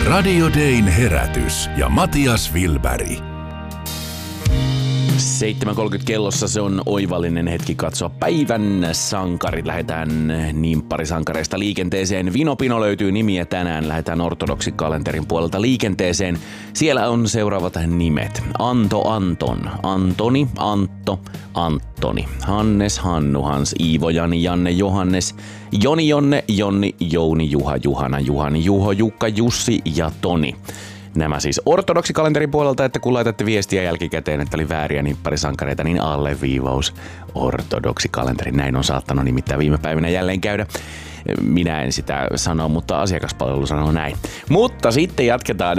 Radio Dayn herätys ja Matias Wilberg. 7.30 kellossa se on oivallinen hetki katsoa päivän sankarit. Lähdetään nimpparisankareista liikenteeseen. Vinopino löytyy nimiä tänään. Lähdetään ortodoksikalenterin puolelta liikenteeseen. Siellä on seuraavat nimet. Anto Anton, Antoni, Antto, Anttoni, Hannes, Hannu, Hans, Iivo, Jani, Janne, Johannes, Joni, Jonne, Jonni, Jouni, Juha, Juhana, Juhani, Juho, Jukka, Jussi ja Toni. Nämä siis ortodoksikalenterin puolelta, että kun laitatte viestiä jälkikäteen, että oli vääriä nimpparisankareita, niin alleviivaus ortodoksikalenteri. Näin on saattanut nimittäin viime päivinä jälleen käydä. Minä en sitä sano, mutta asiakaspalvelu sanoo näin. Mutta sitten jatketaan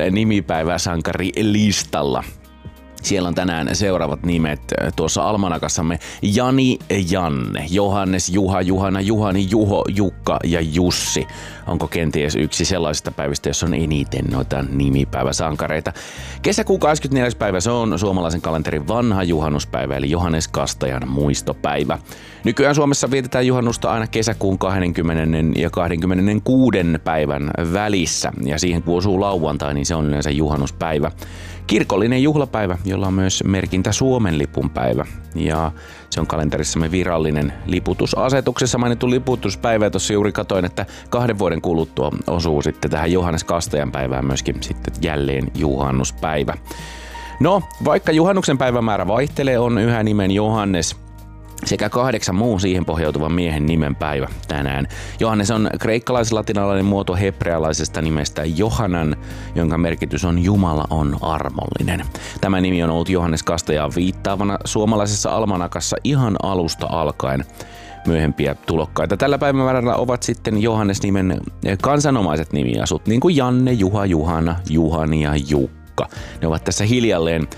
nimipäiväsankarilistalla. Siellä on tänään seuraavat nimet tuossa almanakassamme. Jani, Janne, Johannes, Juha, Juhana, Juhani, Juho, Jukka ja Jussi. Onko kenties yksi sellaisista päivistä, jossa on eniten noita nimipäiväsankareita? Kesäkuun 24. päivä, se on suomalaisen kalenterin vanha juhannuspäivä, eli Johannes Kastajan muistopäivä. Nykyään Suomessa vietetään juhannusta aina kesäkuun 20. ja 26. päivän välissä. Ja siihen kun osuu lauantai, niin se on yleensä juhannuspäivä. Kirkollinen juhlapäivä, jolla on myös merkintä Suomen lipun päivä. Ja se on kalenterissamme virallinen liputusasetuksessa mainittu liputuspäivä. Tuossa juuri katoin, että 2 vuoden kuluttua osuu sitten tähän Johannes Kastajan päivään myöskin sitten jälleen juhannuspäivä. No, vaikka juhannuksen päivämäärä vaihtelee, on yhä nimen Johannes sekä 8 muun siihen pohjautuvan miehen nimen päivä tänään. Johannes on kreikkalais-latinalainen muoto hebrealaisesta nimestä Johanan, jonka merkitys on Jumala on armollinen. Tämä nimi on ollut Johannes Kastajaan viittaavana suomalaisessa almanakassa ihan alusta alkaen. Myöhempiä tulokkaita tällä päivämäärällä ovat sitten Johannes-nimen kansanomaiset nimiasut, niin kuin Janne, Juha, Juhana, Juhani ja Jukka. Ne ovat tässä hiljalleen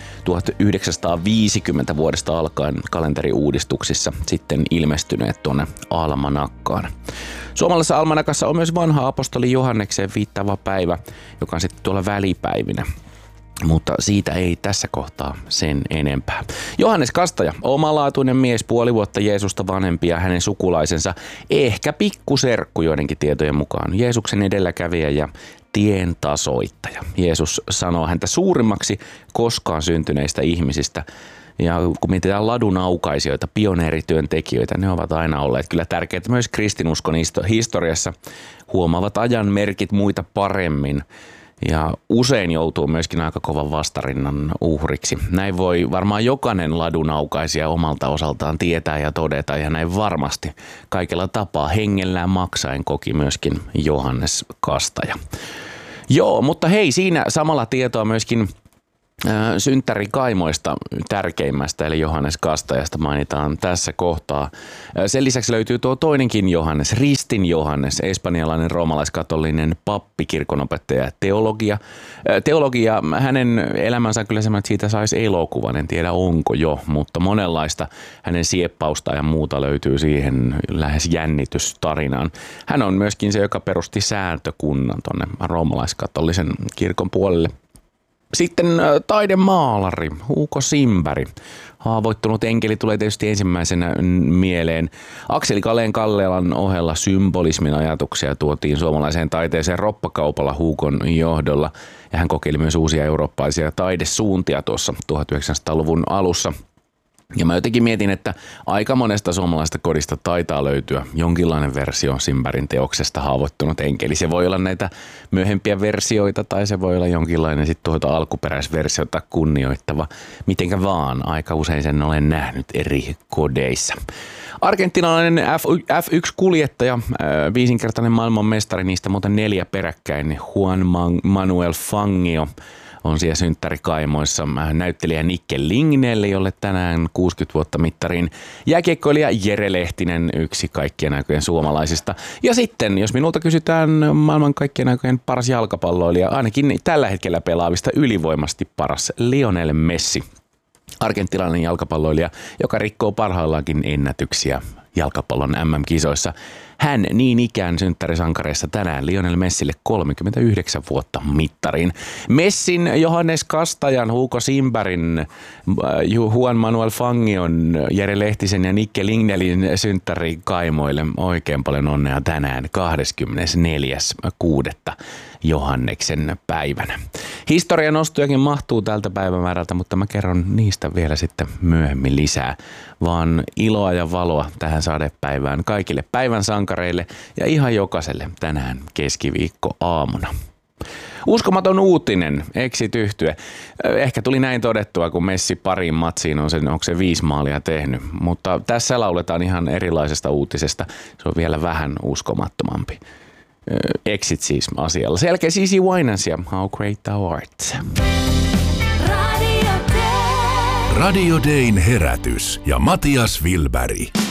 1950 vuodesta alkaen kalenteriuudistuksissa sitten ilmestyneet tuonne almanakkaan. Suomalaisessa almanakassa on myös vanha apostoli Johannekseen viittaava päivä, joka on sitten tuolla välipäivinä. Mutta siitä ei tässä kohtaa sen enempää. Johannes Kastaja, omalaatuinen mies, 5 vuotta Jeesusta vanhempi ja hänen sukulaisensa, ehkä pikkuserkku joidenkin tietojen mukaan. Jeesuksen edelläkävijä ja tien tasoittaja. Jeesus sanoo häntä suurimmaksi koskaan syntyneistä ihmisistä. Ja kun mietitään ladunaukaisijoita, pioneerityöntekijöitä, ne ovat aina olleet kyllä tärkeitä myös kristinuskon historiassa. Huomaavat ajan merkit muita paremmin. Ja usein joutuu myöskin aika kovan vastarinnan uhriksi. Näin voi varmaan jokainen ladunaukaisija omalta osaltaan tietää ja todeta, ja näin varmasti kaikella tapaa hengellään maksaen koki myöskin Johannes Kastaja. Joo, mutta hei, siinä samalla tietoa myöskin synttärikaimoista tärkeimmästä, eli Johannes Kastajasta mainitaan tässä kohtaa. Sen lisäksi löytyy tuo toinenkin Johannes, Ristin Johannes, espanjalainen roomalaiskatolinen pappi, kirkonopettaja ja teologia. Hänen elämänsä kyllä semmoinen, että siitä saisi elokuvan, en tiedä onko jo, mutta monenlaista hänen sieppausta ja muuta löytyy siihen lähes jännitystarinaan. Hän on myöskin se, joka perusti sääntökunnan tuonne roomalaiskatolisen kirkon puolelle. Sitten taidemaalari Hugo Simberg. Haavoittunut enkeli tulee tietysti ensimmäisenä mieleen. Akseli Kallelan ohella symbolismin ajatuksia tuotiin suomalaiseen taiteeseen roppakaupalla Hugon johdolla. Ja hän kokeili myös uusia eurooppaisia taidesuuntia tuossa 1900-luvun alussa. Ja mä jotenkin mietin, että aika monesta suomalaista kodista taitaa löytyä jonkinlainen versio Simbergin teoksesta Haavoittunut enkeli. Se voi olla näitä myöhempiä versioita tai se voi olla jonkinlainen sitten tuota alkuperäisversiota kunnioittava. Mitenkä vaan, aika usein sen olen nähnyt eri kodeissa. Argentinalainen F1-kuljettaja, 5-kertainen maailmanmestari, niistä muuten 4 peräkkäin, Juan Manuel Fangio. On siellä synttärikaimoissa näyttelijä Nikke Lignell, jolle tänään 60 vuotta mittariin. Jääkiekkoilija Jere Lehtinen, yksi kaikkien aikojen suomalaisista. Ja sitten, jos minulta kysytään maailman kaikkien aikojen paras jalkapalloilija, ainakin tällä hetkellä pelaavista ylivoimasti paras Lionel Messi. Argentinalainen jalkapalloilija, joka rikkoo parhaillaankin ennätyksiä jalkapallon MM-kisoissa. Hän niin ikään synttärisankareissa tänään Lionel Messille 39 vuotta mittariin. Messin, Johannes Kastajan, Hugo Simbergin, Juan Manuel Fangion, Jere Lehtisen ja Nikke Lignelin synttärikaimoille oikein paljon onnea tänään 24.6. Johanneksen päivänä. Historian nostojakin mahtuu tältä päivämäärältä, mutta mä kerron niistä vielä sitten myöhemmin lisää. Vaan iloa ja valoa tähän sadepäivään kaikille päivän sankareille ja ihan jokaiselle tänään keskiviikko aamuna. Uskomaton uutinen, Exit-yhtye. Ehkä tuli näin todettua, kun Messi pariin matsiin onko se 5 maalia tehnyt. Mutta tässä lauletaan ihan erilaisesta uutisesta. Se on vielä vähän uskomattomampi. Exit siis asialla. Selkeä Easy Winans ja How Great Thou Art. Radio Dayn herätys ja Matias Wilberg.